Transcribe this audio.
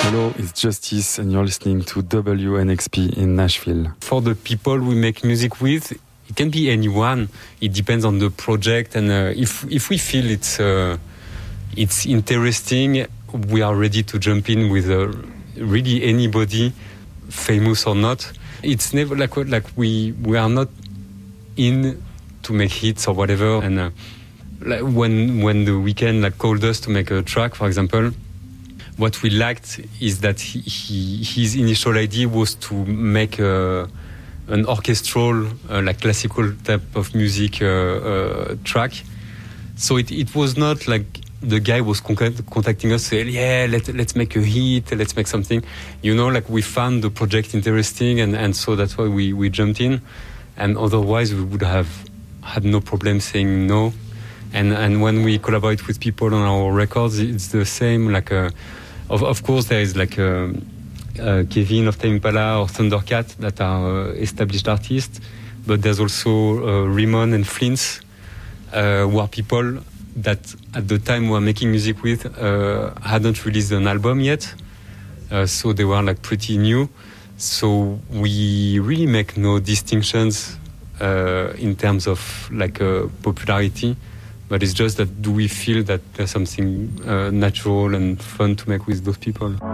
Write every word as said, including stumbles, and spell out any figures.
Hello, it's Justice and you're listening to W N X P in Nashville. For the people we make music with, it can be anyone. It depends on the project, and uh, if if we feel it's uh, it's interesting, we are ready to jump in with uh, really anybody, famous or not. It's never like like we we are not in to make hits or whatever. And uh, like when when the Weeknd like called us to make a track, for example, what we liked is that he, he his initial idea was to make a, an orchestral, uh, like classical type of music uh, uh, track. So it, it was not like the guy was con- contacting us, saying, yeah, let, let's make a hit, let's make something. You know, like we found the project interesting, and, and so that's why we, we jumped in. And otherwise we would have had no problem saying no. And and when we collaborate with people on our records, it's the same. Like, uh, of of course, there is like uh, uh, Kevin of Tame Impala or Thundercat that are uh, established artists, but there's also uh, Ramon and Flint's, uh, who are people that at the time we were making music with uh, hadn't released an album yet, uh, so they were like pretty new. So we really make no distinctions uh, in terms of like uh, popularity, but it's just that do we feel that there's something uh, natural and fun to make with those people.